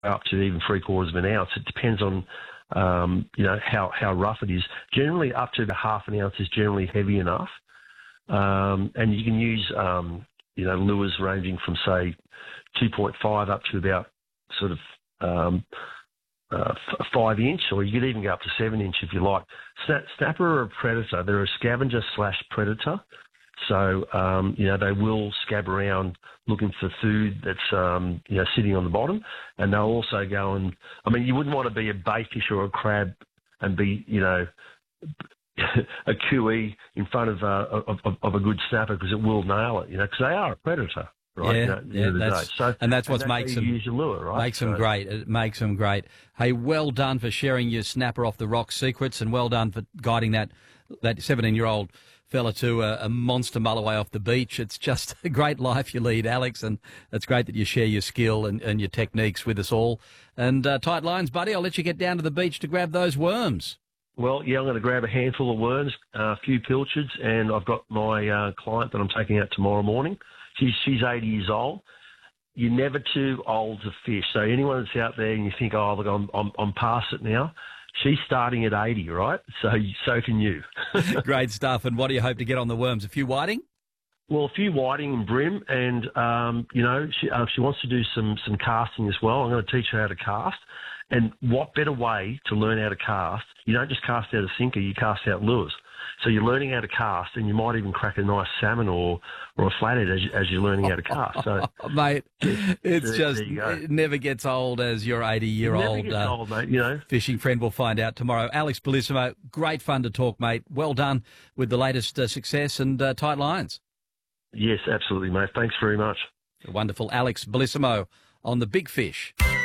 up to even 3/4 of an ounce. It depends on, how rough it is. Generally, up to half an ounce is generally heavy enough. And you can use, lures ranging from, say, 2.5 up to about sort of 5 inch, or you could even go up to 7 inch if you like. Snapper are a predator. They're a scavenger/predator. So, they will scab around looking for food that's, sitting on the bottom. And they'll also go and, you wouldn't want to be a baifish or a crab and be, a QE in front of a good snapper, because it will nail it, because they are a predator. Right. That's what makes them use your lure, right? Makes them great. It makes them great. Hey, well done for sharing your snapper off the rock secrets, and well done for guiding that 17-year-old fella to a monster mulloway off the beach. It's just a great life you lead, Alex, and it's great that you share your skill and your techniques with us all. And tight lines, buddy. I'll let you get down to the beach to grab those worms. Well, yeah, I'm going to grab a handful of worms, a few pilchards, and I've got my client that I'm taking out tomorrow morning. She's 80 years old. You're never too old to fish. So anyone that's out there and you think, oh, look, I'm past it now, she's starting at 80, right? So can you. Great stuff. And what do you hope to get on the worms? A few whiting? Well, a few whiting and brim, and she wants to do some casting as well. I'm going to teach her how to cast. And what better way to learn how to cast? You don't just cast out a sinker, you cast out lures. So you're learning how to cast, and you might even crack a nice salmon or a flathead as you're learning how to cast. So, mate, it never gets old, as your 80-year-old mate, fishing friend will find out tomorrow. Alex Bellissimo, great fun to talk, mate. Well done with the latest success and tight lines. Yes, absolutely, mate. Thanks very much. Wonderful. Alex Bellissimo on the Big Fish.